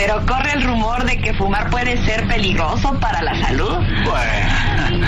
Pero corre el rumor de que fumar puede ser peligroso para la salud. Bueno,